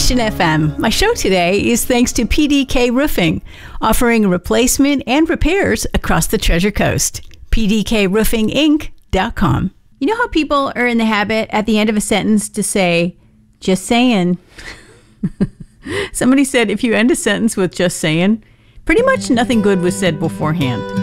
Christian FM. My show today is thanks to PDK Roofing, offering replacement and repairs across the Treasure Coast. PDKRoofingInc.com. You know how people are in the habit at the end of a sentence to say, just saying? Somebody said if you end a sentence with just saying, pretty much nothing good was said beforehand.